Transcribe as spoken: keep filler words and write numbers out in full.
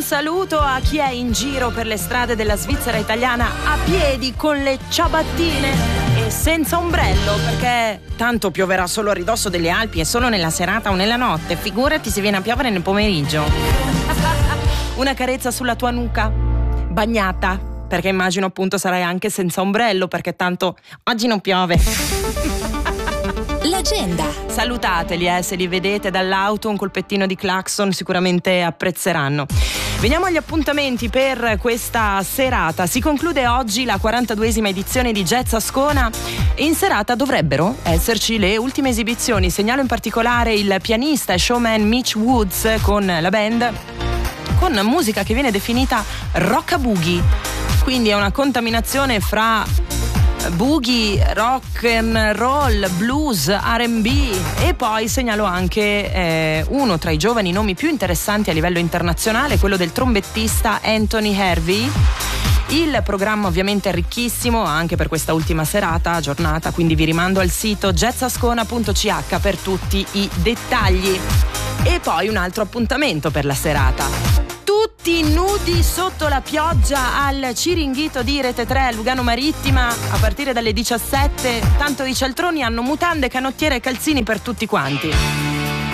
saluto a chi è in giro per le strade della Svizzera italiana a piedi con le ciabattine e senza ombrello, perché tanto pioverà solo a ridosso delle Alpi e solo nella serata o nella notte. Figurati se viene a piovere nel pomeriggio. Una carezza sulla tua nuca bagnata, perché immagino appunto sarai anche senza ombrello, perché tanto oggi non piove. L'agenda. Salutateli, eh, se li vedete dall'auto, un colpettino di clacson sicuramente apprezzeranno. Veniamo agli appuntamenti per questa serata. Si conclude oggi la quarantaduesima edizione di Jazz Ascona. In serata dovrebbero esserci le ultime esibizioni. Segnalo in particolare il pianista e showman Mitch Woods con la band, con musica che viene definita rockabilly. Quindi è una contaminazione fra boogie, rock and roll, blues, R and B. E poi segnalo anche eh, uno tra i giovani nomi più interessanti a livello internazionale, quello del trombettista Anthony Hervey. Il programma ovviamente è ricchissimo anche per questa ultima serata, giornata, quindi vi rimando al sito jazzascona punto c h per tutti i dettagli. E poi un altro appuntamento per la serata. Tutti nudi sotto la pioggia al Ciringhito di Rete tre Lugano Marittima a partire dalle diciassette. Tanto i cialtroni hanno mutande, canottiere e calzini per tutti quanti.